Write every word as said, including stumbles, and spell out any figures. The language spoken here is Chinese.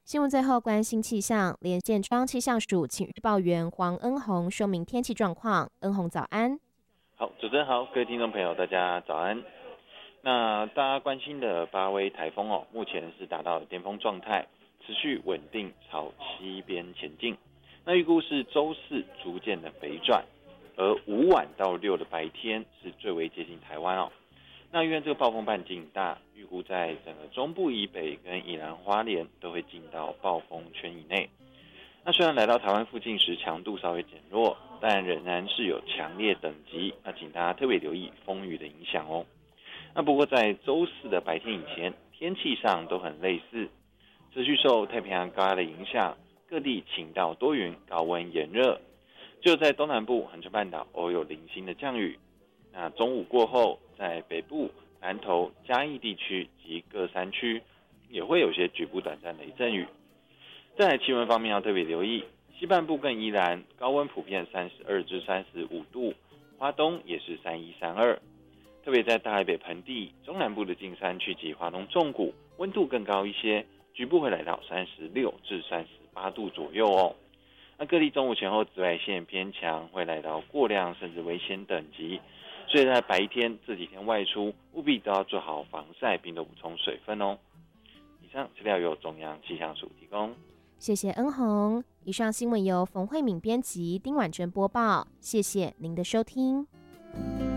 新闻最后关心气象，连线中央气象署请预报员黄恩宏说明天气状况。恩宏早安。 好，主持人好，各位听众朋友，大家早安。那大家关心的八威台风哦，目前是达到巅峰状态，持续稳定朝西边前进。那预估是周四逐渐的北转，而五晚到六的白天是最为接近台湾哦。那因为这个暴风半径大，预估在整个中部以北跟宜兰花莲都会进到暴风圈以内。那虽然来到台湾附近时强度稍微减弱，但仍然是有强烈等级，那请大家特别留意风雨的影响哦。那不过在周四的白天以前，天气上都很类似，持续受太平洋高压的影响，各地晴到多云，高温炎热。就在东南部恒春半岛偶有零星的降雨。那中午过后，在北部、南投、嘉义地区及各山区也会有些局部短暂雷阵雨。再来气温方面要特别留意，西半部跟宜兰高温普遍三十二至三十五度，花东也是三十一、三十二。特别在大海北盆地、中南部的近山区及花东纵谷，温度更高一些，局部会来到三十六至三十八度左右哦。那各地中午前后紫外线偏强，会来到过量甚至危险等级，所以在白天这几天外出，务必都要做好防晒，并都补充水分哦。以上资料由中央气象署提供。 谢谢恩宏。以上新闻由冯慧敏编辑，丁婉珍播报。谢谢您的收听。